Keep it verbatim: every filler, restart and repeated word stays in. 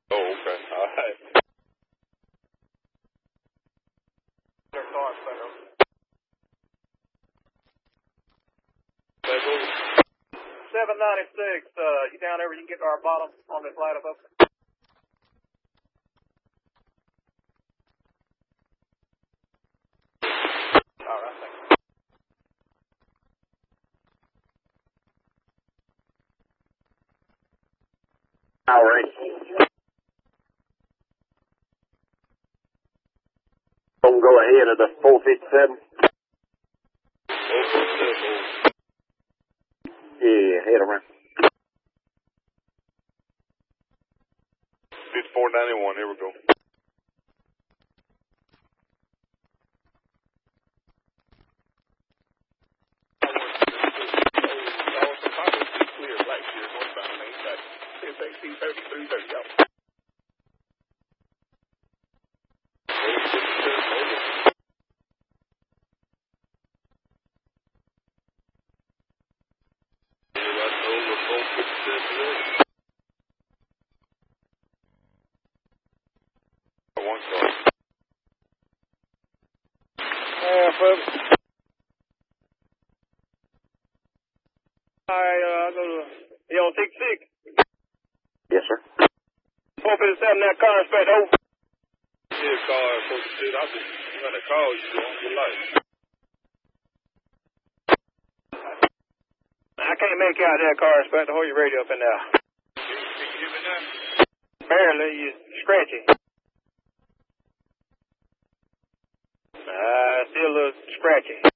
Oh, okay. All right. Their car, Inspector. seven ninety-six, uh, you down there where you can get to our bottom on this light above? All right, thank you. All right. Don't go ahead of the four fifty-seven. Yeah, head around. fifty-four ninety-one, here we go. One car. Yeah, folks. All right, uh, I'll go to, you on six six? Yes, sir. four fifty-seven, that car, Inspector, over. Yeah, car, folks, shit, I just trying to call you on your life. I can't make out that car, Inspector. Hold your radio up in there. Can you, can you hear me now? Barely, you scratchy. Uh, still a little scratchy.